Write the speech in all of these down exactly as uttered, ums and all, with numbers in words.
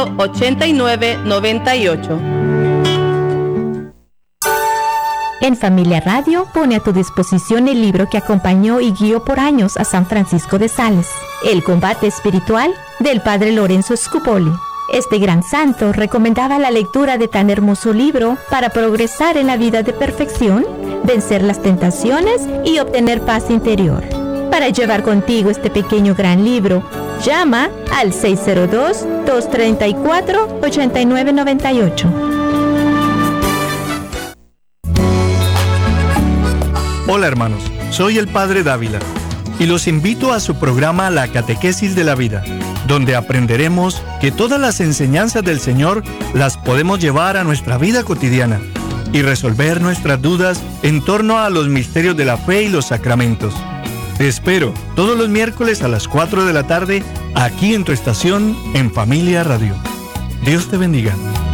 ochenta y nueve noventa y ocho. En Familia Radio pone a tu disposición el libro que acompañó y guió por años a San Francisco de Sales, El combate espiritual del Padre Lorenzo Scupoli. Este gran santo recomendaba la lectura de tan hermoso libro para progresar en la vida de perfección, vencer las tentaciones y obtener paz interior. Para llevar contigo este pequeño gran libro, llama al seis cero dos, dos tres cuatro, ocho nueve nueve ocho. Hola hermanos, soy el Padre Dávila y los invito a su programa La Catequesis de la Vida, donde aprenderemos que todas las enseñanzas del Señor las podemos llevar a nuestra vida cotidiana y resolver nuestras dudas en torno a los misterios de la fe y los sacramentos. Te espero todos los miércoles a las cuatro de la tarde aquí en tu estación en Familia Radio. Dios te bendiga.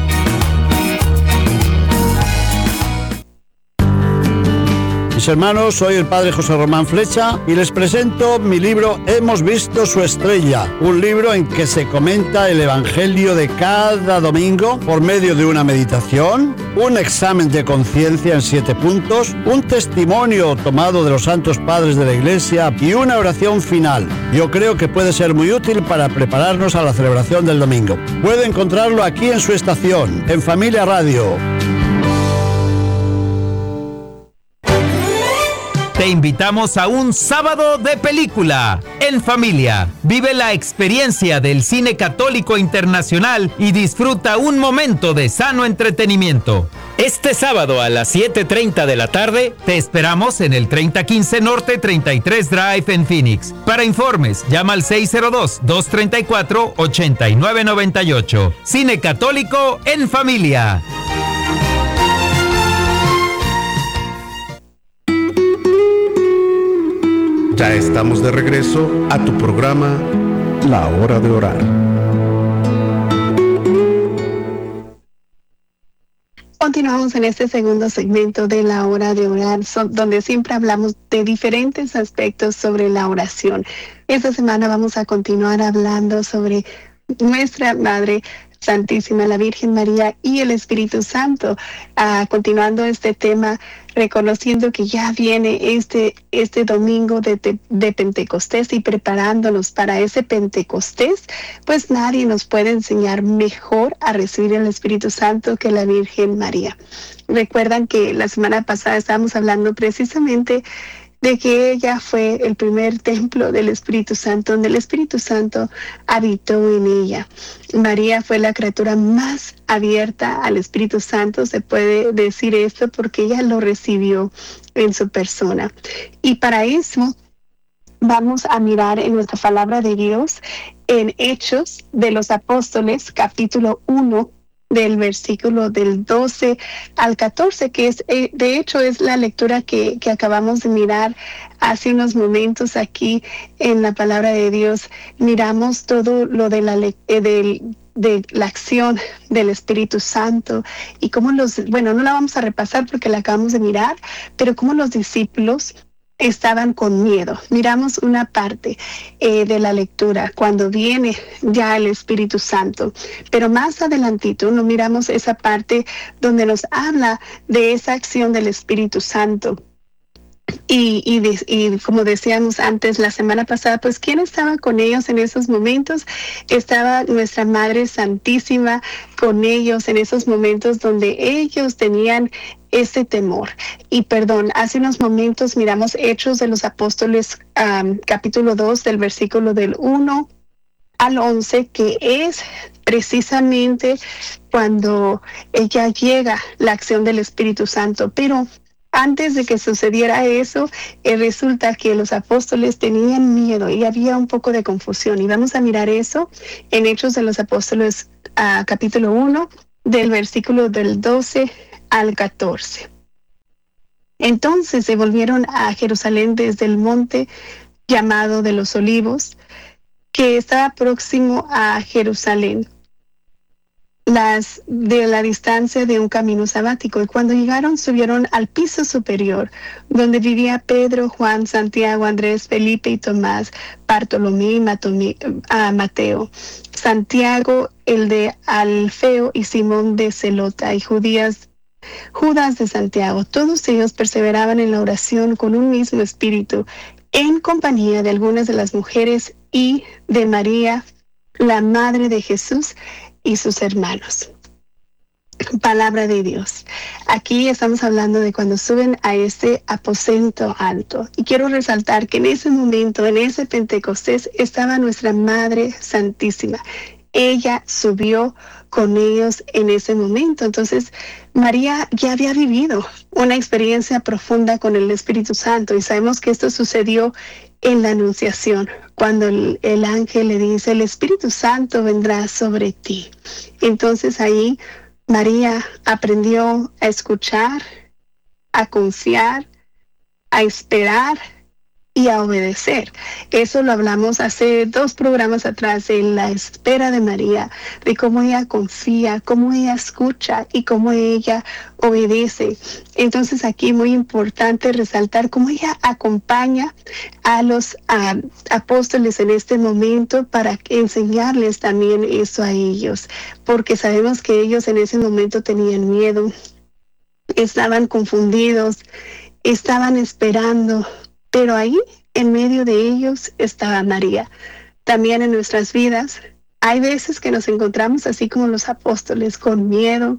Mis hermanos, soy el Padre José Román Flecha y les presento mi libro Hemos visto su estrella, un libro en que se comenta el Evangelio de cada domingo por medio de una meditación, un examen de conciencia en siete puntos, un testimonio tomado de los santos padres de la Iglesia y una oración final. Yo creo que puede ser muy útil para prepararnos a la celebración del domingo. Puede encontrarlo aquí en su estación, en Familia Radio. Te invitamos a un sábado de película en familia. Vive la experiencia del cine católico internacional y disfruta un momento de sano entretenimiento. Este sábado a las siete treinta de la tarde te esperamos en el treinta quince Norte treinta y tres Drive en Phoenix. Para informes, llama al seis cero dos, dos tres cuatro, ocho nueve nueve ocho. Cine católico en familia. Ya estamos de regreso a tu programa La Hora de Orar. Continuamos en este segundo segmento de La Hora de Orar, so, donde siempre hablamos de diferentes aspectos sobre la oración. Esta semana vamos a continuar hablando sobre nuestra Madre Santísima, la Virgen María y el Espíritu Santo, uh, continuando este tema, reconociendo que ya viene este, este domingo de, de, de Pentecostés y preparándonos para ese Pentecostés, pues nadie nos puede enseñar mejor a recibir el Espíritu Santo que la Virgen María. Recuerdan que la semana pasada estábamos hablando precisamente de que ella fue el primer templo del Espíritu Santo, donde el Espíritu Santo habitó en ella. María fue la criatura más abierta al Espíritu Santo, se puede decir esto porque ella lo recibió en su persona. Y para eso vamos a mirar en nuestra palabra de Dios en Hechos de los Apóstoles, capítulo uno, del versículo del doce al catorce, que es, eh, de hecho, es la lectura que, que acabamos de mirar hace unos momentos aquí en la palabra de Dios. Miramos todo lo de la, eh, del, de la acción del Espíritu Santo y cómo los, bueno, no la vamos a repasar porque la acabamos de mirar, pero cómo los discípulos estaban con miedo. Miramos una parte eh, de la lectura cuando viene ya el Espíritu Santo, pero más adelantito no miramos esa parte donde nos habla de esa acción del Espíritu Santo. Y, y, de, y como decíamos antes la semana pasada, pues ¿quién estaba con ellos en esos momentos? Estaba nuestra Madre Santísima con ellos en esos momentos donde ellos tenían ese temor. Y perdón, hace unos momentos miramos Hechos de los Apóstoles, um, capítulo dos, del versículo del uno al once, que es precisamente cuando ella llega la acción del Espíritu Santo. Pero antes de que sucediera eso, eh, resulta que los apóstoles tenían miedo y había un poco de confusión. Y vamos a mirar eso en Hechos de los Apóstoles, uh, capítulo uno, del versículo del doce al catorce. Entonces se volvieron a Jerusalén desde el monte llamado de los Olivos, que estaba próximo a Jerusalén. las de la distancia de un camino sabático, y cuando llegaron subieron al piso superior donde vivía Pedro, Juan, Santiago, Andrés, Felipe y Tomás, Bartolomé y Matomé, uh, Mateo, Santiago el de Alfeo y Simón de Zelota y Judías Judas de Santiago. Todos ellos perseveraban en la oración con un mismo espíritu, en compañía de algunas de las mujeres y de María, la madre de Jesús, y sus hermanos. Palabra de Dios. Aquí estamos hablando de cuando suben a este aposento alto. Y quiero resaltar que en ese momento, en ese Pentecostés, estaba nuestra Madre Santísima. Ella subió con ellos en ese momento. Entonces, María ya había vivido una experiencia profunda con el Espíritu Santo, y sabemos que esto sucedió en la Anunciación, cuando el, el ángel le dice, el Espíritu Santo vendrá sobre ti. Entonces ahí María aprendió a escuchar, a confiar, a esperar y a obedecer. Eso lo hablamos hace dos programas atrás, de la espera de María, de cómo ella confía, cómo ella escucha y cómo ella obedece. Entonces aquí muy importante resaltar cómo ella acompaña a los a, apóstoles en este momento para enseñarles también eso a ellos, porque sabemos que ellos en ese momento tenían miedo, estaban confundidos, estaban esperando. Pero ahí, en medio de ellos, estaba María. También en nuestras vidas, hay veces que nos encontramos así como los apóstoles, con miedo,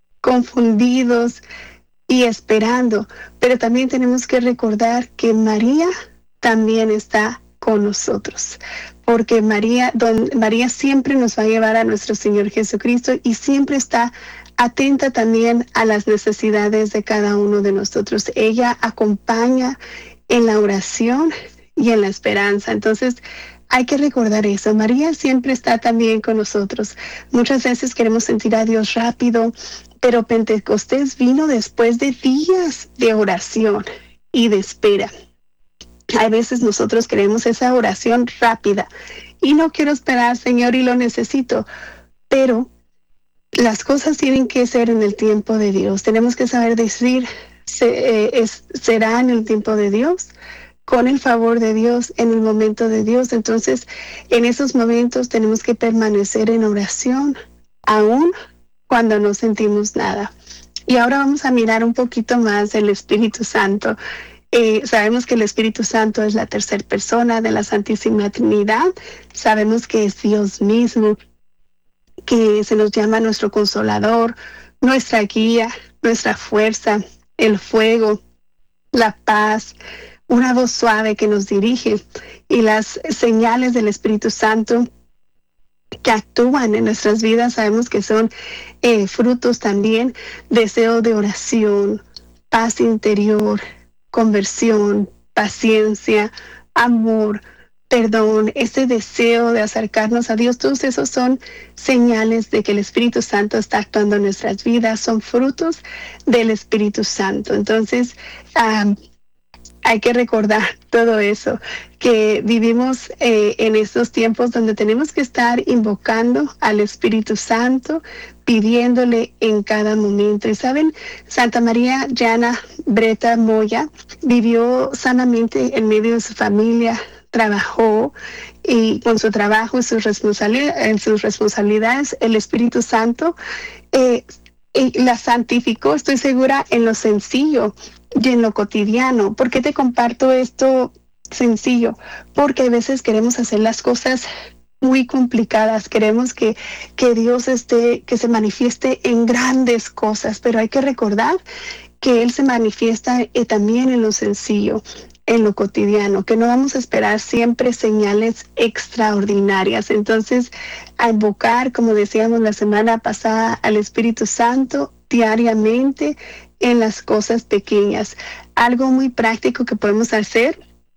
confundidos y esperando. Pero también tenemos que recordar que María también está con nosotros. Porque María, don, María siempre nos va a llevar a nuestro Señor Jesucristo, y siempre está atenta también a las necesidades de cada uno de nosotros. Ella acompaña en la oración y en la esperanza. Entonces, hay que recordar eso. María siempre está también con nosotros. Muchas veces queremos sentir a Dios rápido, pero Pentecostés vino después de días de oración y de espera. Hay veces nosotros queremos esa oración rápida y no quiero esperar, Señor, y lo necesito. Pero las cosas tienen que ser en el tiempo de Dios. Tenemos que saber decir, Se, eh, es, será en el tiempo de Dios, con el favor de Dios, en el momento de Dios. Entonces, en esos momentos tenemos que permanecer en oración, aún cuando no sentimos nada. Y ahora vamos a mirar un poquito más del Espíritu Santo. Eh, sabemos que el Espíritu Santo es la tercera persona de la Santísima Trinidad. Sabemos que es Dios mismo, que se nos llama nuestro consolador, nuestra guía, nuestra fuerza, el fuego, la paz, una voz suave que nos dirige, y las señales del Espíritu Santo que actúan en nuestras vidas. Sabemos que son eh, frutos también, deseo de oración, paz interior, conversión, paciencia, amor, perdón, ese deseo de acercarnos a Dios. Todos esos son señales de que el Espíritu Santo está actuando en nuestras vidas, son frutos del Espíritu Santo. Entonces, um, hay que recordar todo eso, que vivimos eh, en estos tiempos donde tenemos que estar invocando al Espíritu Santo, pidiéndole en cada momento. Y saben, Santa María Llana Breta Moya vivió sanamente en medio de su familia, trabajó, y con su trabajo y sus, responsabilidad, en sus responsabilidades, el Espíritu Santo eh, eh, la santificó, estoy segura, en lo sencillo y en lo cotidiano. ¿Por qué te comparto esto sencillo? Porque a veces queremos hacer las cosas muy complicadas, queremos que, que Dios esté, que se manifieste en grandes cosas, pero hay que recordar que Él se manifiesta eh, también en lo sencillo, en lo cotidiano, que no vamos a esperar siempre señales extraordinarias. Entonces, a invocar, como decíamos la semana pasada, al Espíritu Santo diariamente en las cosas pequeñas. Algo muy práctico que podemos hacer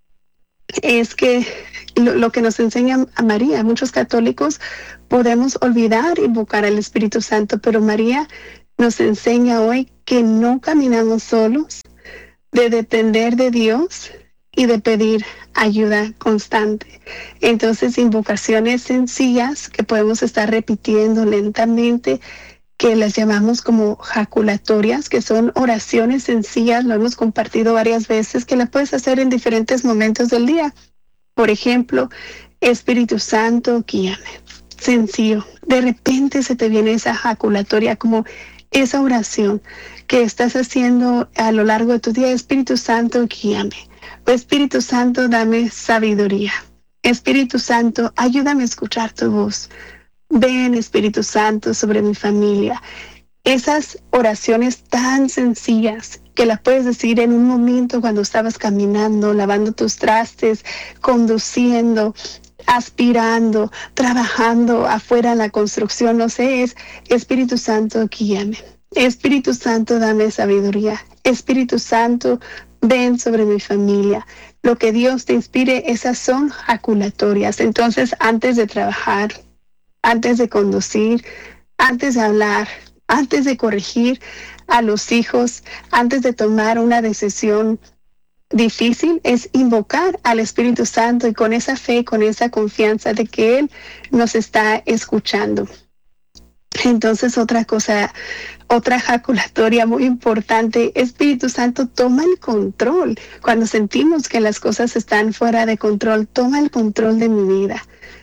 es que lo, lo que nos enseña a María, muchos católicos podemos olvidar invocar al Espíritu Santo, pero María nos enseña hoy que no caminamos solos, de depender de Dios y de pedir ayuda constante. Entonces, invocaciones sencillas que podemos estar repitiendo lentamente, que las llamamos como jaculatorias, que son oraciones sencillas, lo hemos compartido varias veces, que las puedes hacer en diferentes momentos del día. Por ejemplo, Espíritu Santo, guíame. Sencillo. De repente se te viene esa jaculatoria, como esa oración que estás haciendo a lo largo de tu día. Espíritu Santo, guíame. O Espíritu Santo, dame sabiduría. Espíritu Santo, ayúdame a escuchar tu voz. Ven, Espíritu Santo, sobre mi familia. Esas oraciones tan sencillas que las puedes decir en un momento cuando estabas caminando, lavando tus trastes, conduciendo, aspirando, trabajando afuera en la construcción, no sé, es Espíritu Santo, guíame. Espíritu Santo, dame sabiduría. Espíritu Santo, ven sobre mi familia. Lo que Dios te inspire, esas son jaculatorias. Entonces, antes de trabajar, antes de conducir, antes de hablar, antes de corregir a los hijos, antes de tomar una decisión difícil, es invocar al Espíritu Santo y con esa fe, con esa confianza de que Él nos está escuchando. Entonces, otra cosa, otra jaculatoria muy importante, Espíritu Santo, toma el control. Cuando sentimos que las cosas están fuera de control, toma el control de mi vida.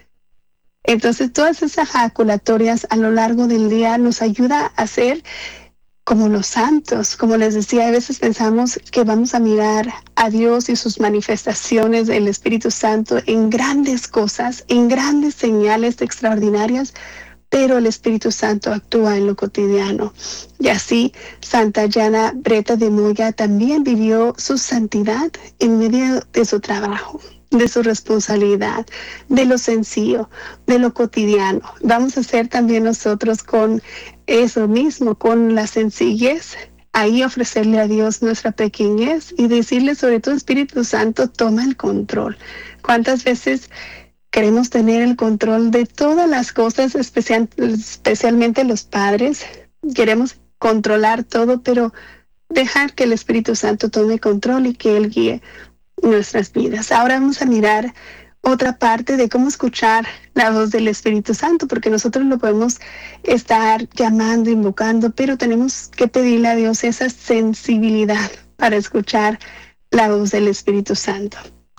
Entonces, todas esas jaculatorias a lo largo del día nos ayuda a ser como los santos. Como les decía, a veces pensamos que vamos a mirar a Dios y sus manifestaciones del Espíritu Santo en grandes cosas, en grandes señales extraordinarias, pero el Espíritu Santo actúa en lo cotidiano. Y así, Santa Yana Breta de Moya también vivió su santidad en medio de su trabajo, de su responsabilidad, de lo sencillo, de lo cotidiano. Vamos a hacer también nosotros con eso mismo, con la sencillez, ahí ofrecerle a Dios nuestra pequeñez y decirle, sobre todo, Espíritu Santo, toma el control. ¿Cuántas veces queremos tener el control de todas las cosas, especial, especialmente los padres? Queremos controlar todo, pero dejar que el Espíritu Santo tome control y que Él guíe nuestras vidas. Ahora vamos a mirar otra parte de cómo escuchar la voz del Espíritu Santo, porque nosotros lo podemos estar llamando, invocando, pero tenemos que pedirle a Dios esa sensibilidad para escuchar la voz del Espíritu Santo.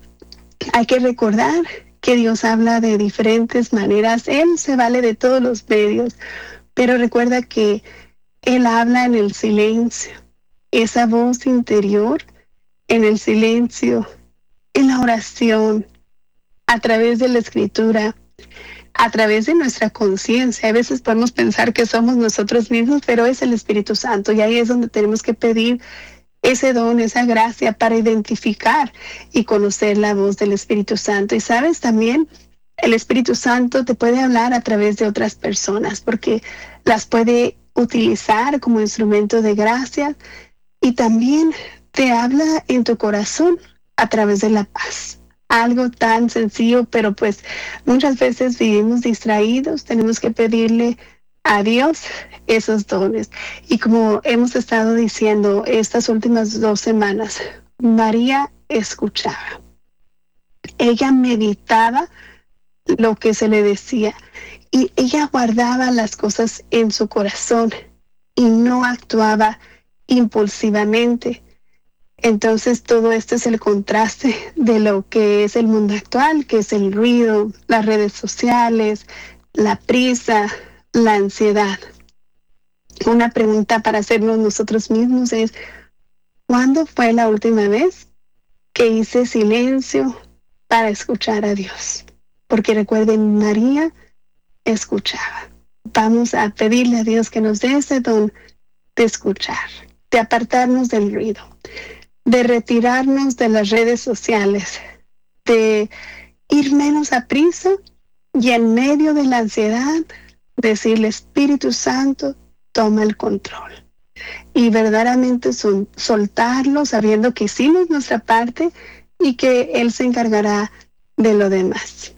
Hay que recordar que Dios habla de diferentes maneras. Él se vale de todos los medios, pero recuerda que Él habla en el silencio, esa voz interior, en el silencio, en la oración, a través de la escritura, a través de nuestra conciencia. A veces podemos pensar que somos nosotros mismos, pero es el Espíritu Santo, y ahí es donde tenemos que pedir ese don, esa gracia para identificar y conocer la voz del Espíritu Santo. Y sabes, también el Espíritu Santo te puede hablar a través de otras personas, porque las puede utilizar como instrumento de gracia, y también te habla en tu corazón a través de la paz. Algo tan sencillo, pero pues muchas veces vivimos distraídos. Tenemos que pedirle a Dios esos dones. Y como hemos estado diciendo estas últimas dos semanas, María escuchaba. Ella meditaba lo que se le decía y ella guardaba las cosas en su corazón y no actuaba impulsivamente. Entonces, todo esto es el contraste de lo que es el mundo actual, que es el ruido, las redes sociales, la prisa, la ansiedad. Una pregunta para hacernos nosotros mismos es, ¿cuándo fue la última vez que hice silencio para escuchar a Dios? Porque recuerden, María escuchaba. Vamos a pedirle a Dios que nos dé ese don de escuchar, de apartarnos del ruido, de retirarnos de las redes sociales, de ir menos a prisa y en medio de la ansiedad decirle, Espíritu Santo, toma el control. Y verdaderamente son, soltarlo sabiendo que hicimos nuestra parte y que Él se encargará de lo demás.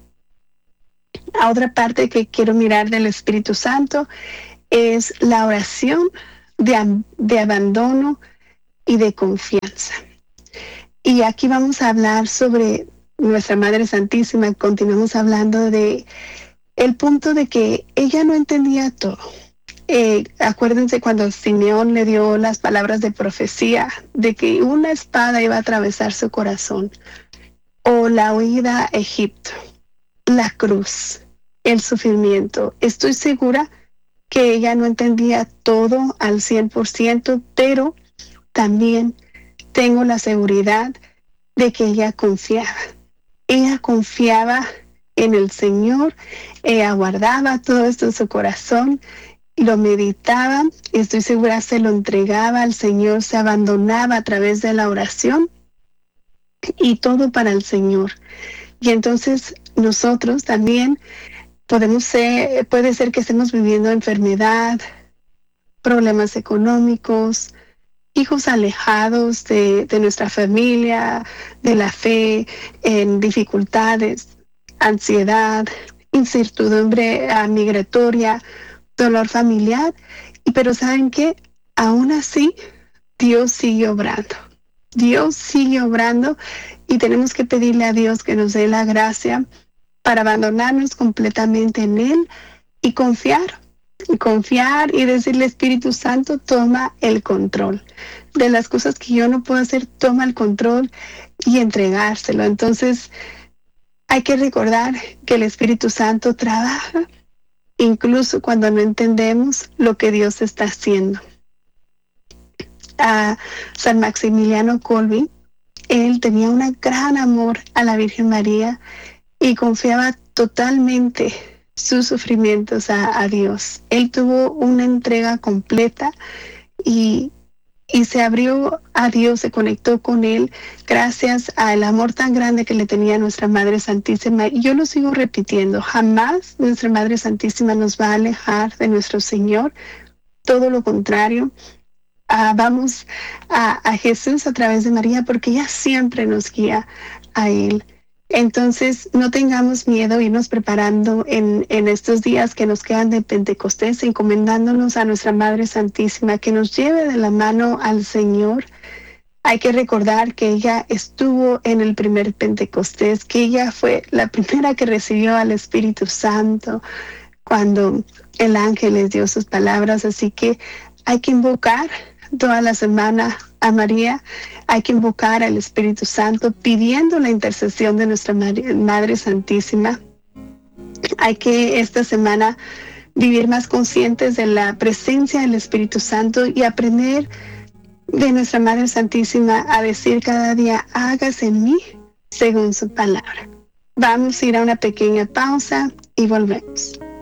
A otra parte que quiero mirar del Espíritu Santo es la oración de, de abandono y de confianza. Y aquí vamos a hablar sobre nuestra Madre Santísima. Continuamos hablando de el punto de que ella no entendía todo. Eh, acuérdense cuando Simeón le dio las palabras de profecía de que una espada iba a atravesar su corazón, o la huida a Egipto, la cruz, el sufrimiento. Estoy segura que ella no entendía todo al cien por ciento, pero también tengo la seguridad de que ella confiaba. Ella confiaba en el Señor, ella guardaba todo esto en su corazón, lo meditaba, y estoy segura se lo entregaba al Señor, se abandonaba a través de la oración y todo para el Señor. Y entonces nosotros también podemos ser, puede ser que estemos viviendo enfermedad, problemas económicos, hijos alejados de, de nuestra familia, de la fe, en dificultades, ansiedad, incertidumbre uh, migratoria, dolor familiar, y pero ¿saben qué? Aún así, Dios sigue obrando. Dios sigue obrando y tenemos que pedirle a Dios que nos dé la gracia para abandonarnos completamente en Él y confiar. Y confiar y decirle, Espíritu Santo, toma el control. De las cosas que yo no puedo hacer, toma el control y entregárselo. Entonces, hay que recordar que el Espíritu Santo trabaja incluso cuando no entendemos lo que Dios está haciendo. A San Maximiliano Kolbe, él tenía un gran amor a la Virgen María y confiaba totalmente sus sufrimientos a, a Dios. Él tuvo una entrega completa y, y se abrió a Dios, se conectó con Él gracias al amor tan grande que le tenía nuestra Madre Santísima. Y yo lo sigo repitiendo, jamás nuestra Madre Santísima nos va a alejar de nuestro Señor, todo lo contrario. Uh, vamos a, a Jesús a través de María porque ella siempre nos guía a Él. Entonces, no tengamos miedo, irnos preparando en, en estos días que nos quedan de Pentecostés, encomendándonos a nuestra Madre Santísima, que nos lleve de la mano al Señor. Hay que recordar que ella estuvo en el primer Pentecostés, que ella fue la primera que recibió al Espíritu Santo cuando el ángel les dio sus palabras. Así que hay que invocar toda la semana a María, hay que invocar al Espíritu Santo pidiendo la intercesión de nuestra Madre Santísima. Hay que esta semana vivir más conscientes de la presencia del Espíritu Santo y aprender de nuestra Madre Santísima a decir cada día, hágase en mí según su palabra. Vamos a ir a una pequeña pausa y volvemos.